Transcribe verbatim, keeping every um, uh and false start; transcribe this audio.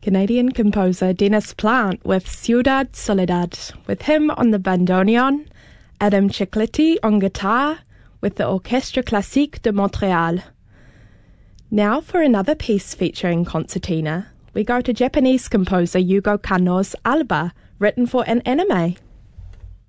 Canadian composer Dennis Plant with Ciudad Soledad, with him on the bandoneon, Adam Cicletti on guitar, with the Orchestre Classique de Montréal. Now for another piece featuring concertina, we go to Japanese composer Yugo Kanno's Alba, written for an anime.